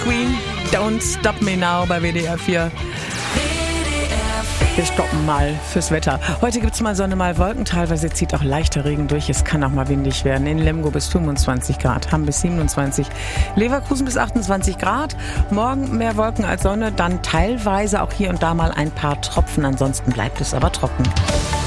Queen, Don't Stop Me Now bei WDR 4. Wir stoppen mal fürs Wetter. Heute gibt's mal Sonne, mal Wolken. Teilweise zieht auch leichter Regen durch. Es kann auch mal windig werden. In Lemgo bis 25 Grad, Hamm bis 27, Leverkusen bis 28 Grad. Morgen mehr Wolken als Sonne, dann teilweise auch hier und da mal ein paar Tropfen. Ansonsten bleibt es aber trocken.